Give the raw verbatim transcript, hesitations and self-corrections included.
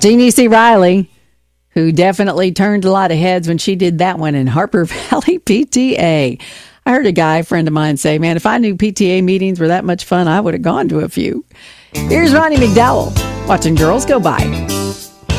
Jeannie C. Riley, who definitely turned a lot of heads when she did that one in Harper Valley P T A. I heard a guy, a friend of mine, say, man, if I knew P T A meetings were that much fun, I would have gone to a few. Here's Ronnie McDowell watching Girls Go By.